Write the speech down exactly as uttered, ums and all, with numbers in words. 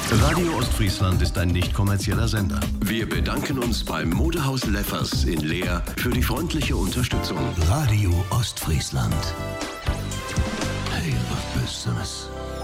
Radio Ostfriesland ist ein nicht kommerzieller Sender. Wir bedanken uns beim Modehaus Leffers in Leer für die freundliche Unterstützung. Radio Ostfriesland. Hey, was bist du?